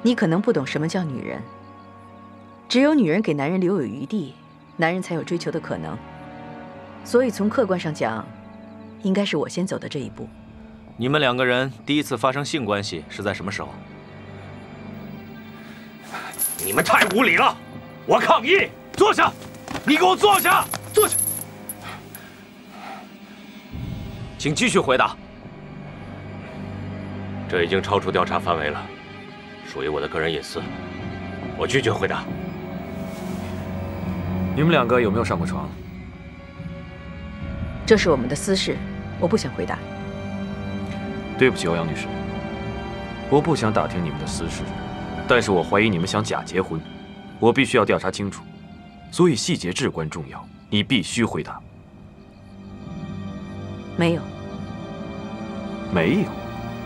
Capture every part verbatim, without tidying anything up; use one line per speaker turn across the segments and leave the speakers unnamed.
你可能不懂什么叫女人。只有女人给男人留有余地，男人才有追求的可能。所以从客观上讲，应该是我先走的这一步。
你们两个人第一次发生性关系是在什么时候？
你们太无礼了！我抗议！坐下！你给我坐下！坐下！
请继续回答。
这已经超出调查范围了，属于我的个人隐私，我拒绝回答。
你们两个有没有上过床？
这是我们的私事，我不想回答。
对不起，欧阳女士，我不想打听你们的私事，但是我怀疑你们想假结婚，我必须要调查清楚，所以细节至关重要，你必须回答。
没有。
没有。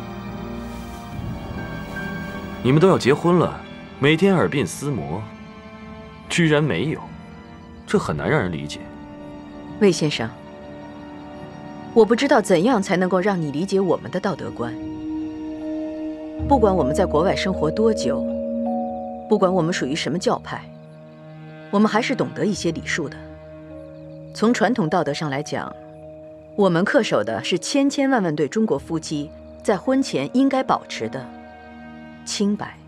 你们都要结婚了，每天耳鬓厮磨，居然没有，这很难让人理解。
魏先生，我不知道怎样才能够让你理解我们的道德观。不管我们在国外生活多久，不管我们属于什么教派，我们还是懂得一些礼数的。从传统道德上来讲，我们恪守的是千千万万对中国夫妻在婚前应该保持的清白。